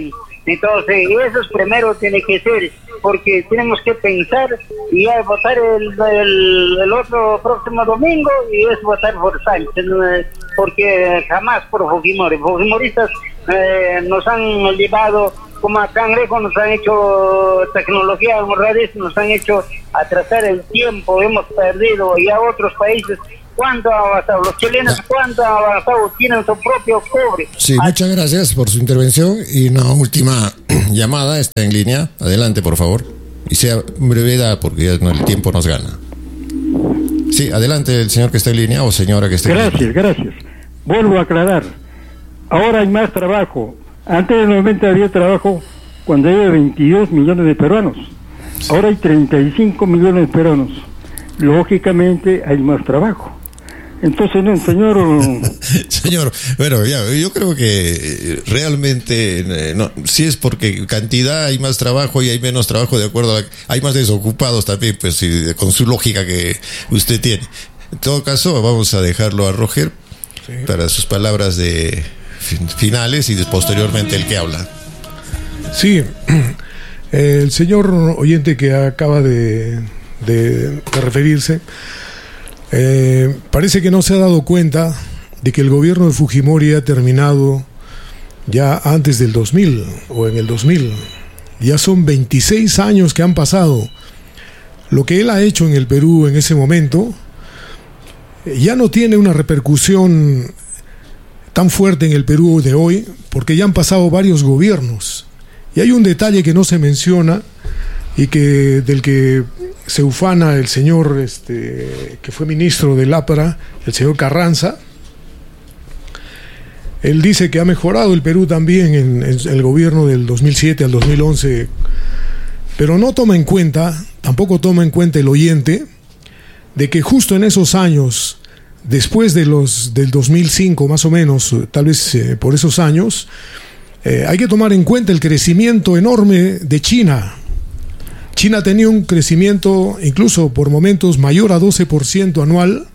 Entonces, eso es primero tiene que ser, porque tenemos que pensar y ya votar el, el, el otro próximo domingo y es votar por Sánchez, porque jamás por Fujimori. Fujimoristas eh, nos han llevado como a cangrejo, nos han hecho tecnología radios, nos han hecho atrasar el tiempo, hemos perdido ya otros países. ¿Cuánto ha avanzado? Los chilenos, ¿cuánto han avanzado? Tienen su propio cobre. Sí, muchas gracias por su intervención. Y una última llamada está en línea. Adelante, por favor. Y sea brevedad, porque ya no, el tiempo nos gana. Sí, adelante, el señor que está en línea o señora que está en línea. Gracias, gracias. Vuelvo a aclarar. Ahora hay más trabajo. Antes normalmente había trabajo cuando había veintidós millones de peruanos. Ahora hay treinta y cinco millones de peruanos. Lógicamente hay más trabajo. Entonces, no, señor... Señor, bueno, ya, yo creo que realmente, no, si es porque cantidad hay más trabajo y hay menos trabajo, de acuerdo a la, hay más desocupados también, pues sí, con su lógica que usted tiene. En todo caso, vamos a dejarlo a Roger sí. para sus palabras de fin, finales y posteriormente el que habla. Sí, el señor oyente que acaba de, de, de referirse... Eh, parece que no se ha dado cuenta de que el gobierno de Fujimori ha terminado ya antes del dos mil o en el dos mil. Ya son veintiséis años que han pasado. Lo que él ha hecho en el Perú en ese momento eh, ya no tiene una repercusión tan fuerte en el Perú de hoy, porque ya han pasado varios gobiernos. Y hay un detalle que no se menciona y que del que se ufana el señor este, que fue ministro del APRA, el señor Carranza. Él dice que ha mejorado el Perú también en, en el gobierno del dos mil siete al dos mil once, pero no toma en cuenta, tampoco toma en cuenta el oyente, de que justo en esos años, después de los del dos mil cinco más o menos, tal vez eh, por esos años, eh, hay que tomar en cuenta el crecimiento enorme de China. China tenía un crecimiento incluso por momentos mayor a doce por ciento anual,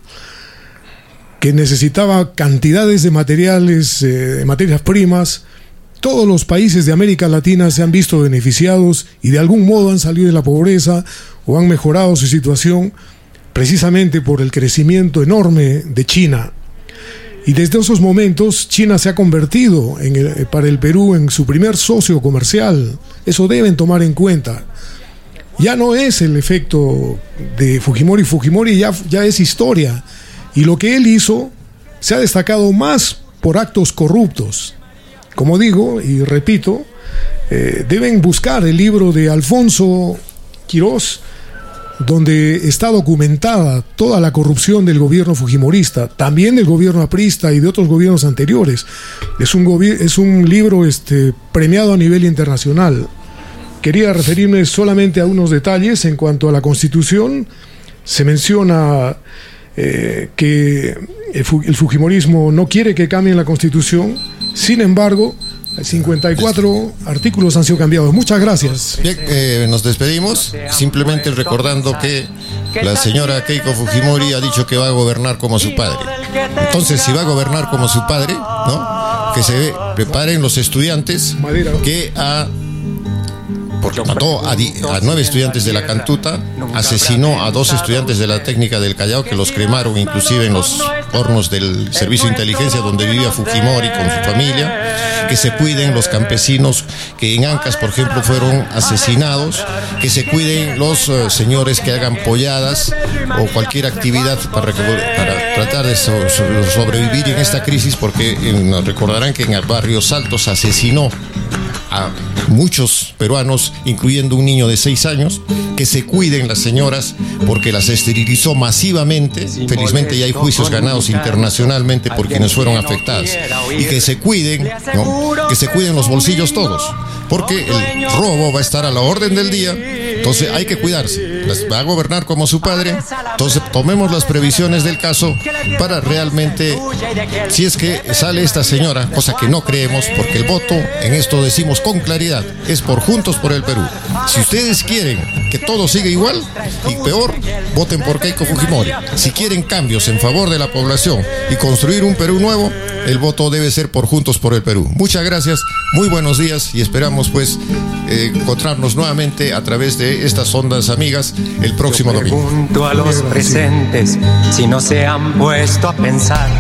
que necesitaba cantidades de materiales, eh, materias primas. Todos los países de América Latina se han visto beneficiados y de algún modo han salido de la pobreza o han mejorado su situación precisamente por el crecimiento enorme de China. Y desde esos momentos China se ha convertido en el, para el Perú en su primer socio comercial. Eso deben tomar en cuenta. Ya no es el efecto de Fujimori, Fujimori ya, ya es historia. Y lo que él hizo se ha destacado más por actos corruptos. Como digo y repito, eh, deben buscar el libro de Alfonso Quirós, donde está documentada toda la corrupción del gobierno fujimorista, también del gobierno aprista y de otros gobiernos anteriores. Es un, gobi- es un libro este, premiado a nivel internacional. Quería referirme solamente a unos detalles. En cuanto a la Constitución, se menciona eh, que el, fu- el fujimorismo no quiere que cambien la Constitución. Sin embargo, cincuenta y cuatro artículos han sido cambiados. Muchas gracias. Bien, eh, nos despedimos, simplemente recordando que la señora Keiko Fujimori ha dicho que va a gobernar como su padre. Entonces, si va a gobernar como su padre, ¿no? Que se preparen los estudiantes que ha... porque mató a, di, a nueve estudiantes de la Cantuta, asesinó a dos estudiantes de la técnica del Callao, que los cremaron inclusive en los hornos del servicio de inteligencia donde vivía Fujimori con su familia. Que se cuiden los campesinos que en Ancas, por ejemplo, fueron asesinados. Que se cuiden los uh, señores que hagan polladas o cualquier actividad para, para tratar de so, so, sobrevivir en esta crisis, porque eh, recordarán que en el barrio Salto se asesinó a muchos peruanos, incluyendo un niño de seis años. Que se cuiden las señoras, porque las esterilizó masivamente. Felizmente ya hay juicios ganados internacionalmente por quienes fueron afectadas. Y que se cuiden, ¿no? Que se cuiden los bolsillos todos, porque el robo va a estar a la orden del día. Entonces hay que cuidarse. Va a gobernar como su padre. Entonces tomemos las previsiones del caso para realmente, si es que sale esta señora, cosa que no creemos, porque el voto, en esto decimos con claridad, es por Juntos por el Perú. Si ustedes quieren que todo siga igual y peor, voten por Keiko Fujimori. Si quieren cambios en favor de la población y construir un Perú nuevo, el voto debe ser por Juntos por el Perú. Muchas gracias, muy buenos días y esperamos pues eh, encontrarnos nuevamente a través de estas ondas amigas el próximo Yo domingo. Pregunto a los presentes si no se han puesto a pensar.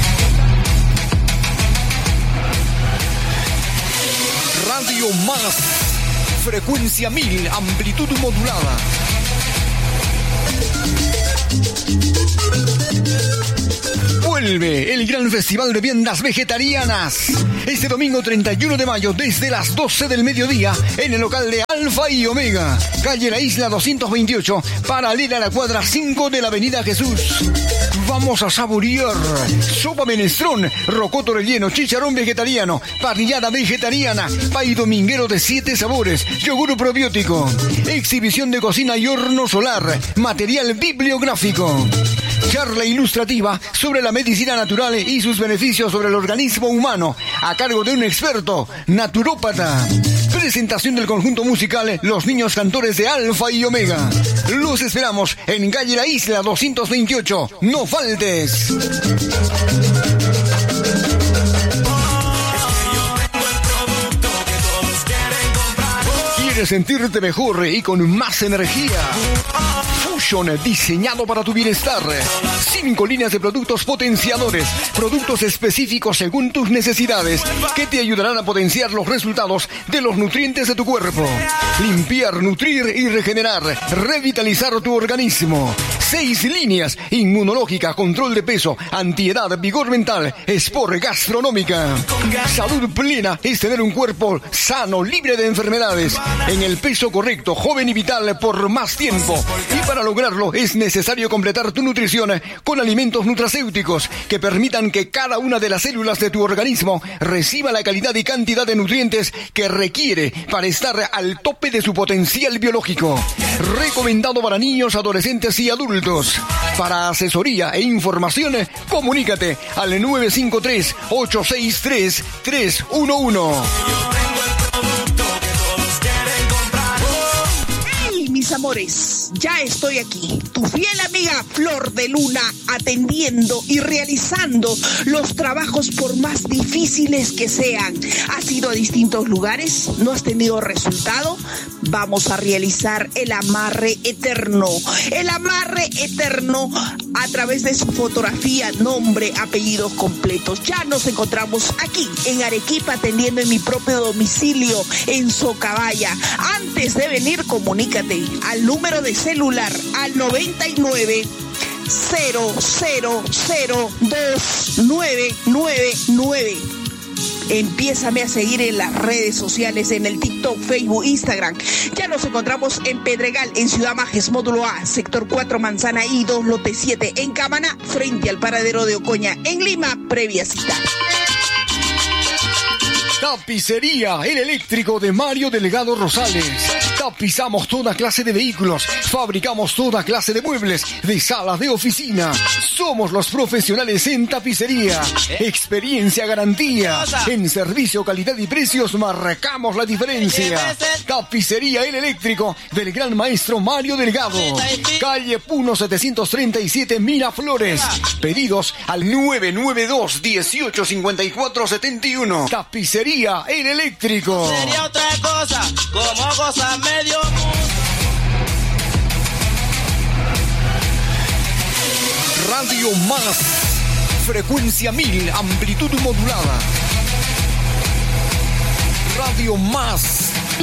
Radio Más, frecuencia mil, amplitud modulada. Vuelve el gran festival de viandas vegetarianas este domingo treinta y uno de mayo desde las doce del mediodía en el local de Alfa y Omega, calle La Isla doscientos veintiocho, paralela a la cuadra cinco de la avenida Jesús. Vamos a saborear sopa menestrón, rocoto relleno, chicharrón vegetariano, parrillada vegetariana, pay dominguero de siete sabores, yogur probiótico, exhibición de cocina y horno solar, material bibliográfico, charla ilustrativa sobre la medicina natural y sus beneficios sobre el organismo humano, a cargo de un experto naturópata. Presentación del conjunto musical Los Niños Cantores de Alfa y Omega. Los esperamos en calle La Isla doscientos veintiocho. No faltes. ¿Quieres sentirte mejor y con más energía? Fusion, diseñado para tu bienestar. Cinco líneas de productos potenciadores, productos específicos según tus necesidades, que te ayudarán a potenciar los resultados de los nutrientes de tu cuerpo. Limpiar, nutrir y regenerar, revitalizar tu organismo. Seis líneas: inmunológica, control de peso, antiedad, vigor mental, sport, gastronómica. Salud plena es tener un cuerpo sano, libre de enfermedades, en el peso correcto, joven y vital por más tiempo. Y para lograrlo es necesario completar tu nutrición con alimentos nutracéuticos que permitan que cada una de las células de tu organismo reciba la calidad y cantidad de nutrientes que requiere para estar al tope de su potencial biológico. Recomendado para niños, adolescentes y adultos. Para asesoría e información, comunícate al nueve cinco tres, ocho seis tres, tres uno uno. Mis amores, ya estoy aquí, tu fiel amiga Flor de Luna, atendiendo y realizando los trabajos por más difíciles que sean. ¿Has ido a distintos lugares? ¿No has tenido resultado? Vamos a realizar el amarre eterno. El amarre eterno a través de su fotografía, nombre, apellidos completos. Ya nos encontramos aquí en Arequipa, atendiendo en mi propio domicilio en Socabaya. Antes de venir, comunícate al número de celular al noventa y nueve, cero cero cero, dos nueve nueve nueve. Empiézame a seguir en las redes sociales, en el TikTok, Facebook, Instagram. Ya nos encontramos en Pedregal, en Ciudad Majes, módulo A, sector cuatro, Manzana I dos, lote siete. En Camaná, frente al paradero de Ocoña. En Lima, previa cita. Tapicería El Eléctrico de Mario Delgado Rosales. Tapizamos toda clase de vehículos, fabricamos toda clase de muebles, de salas de oficina. Somos los profesionales en tapicería. Experiencia, garantía. En servicio, calidad y precios marcamos la diferencia. Tapicería El Eléctrico del gran maestro Mario Delgado. Calle Puno setecientos treinta y siete, Miraflores. Pedidos al nueve nueve dos, dieciocho cincuenta y cuatro setenta y uno. Tapicería El Eléctrico. Sería otra cosa, como cosa medio mundo. Radio Más, frecuencia mil, amplitud modulada. Radio Más.